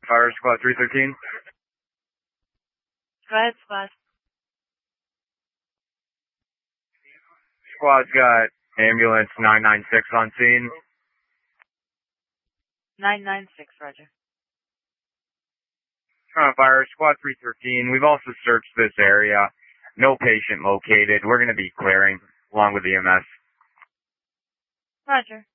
Fire Squad 313. Go ahead, Squad. Squad's got ambulance 996 on scene. 996, roger. Fire Squad 313. We've also searched this area. No patient located. We're going to be clearing along with EMS. Roger.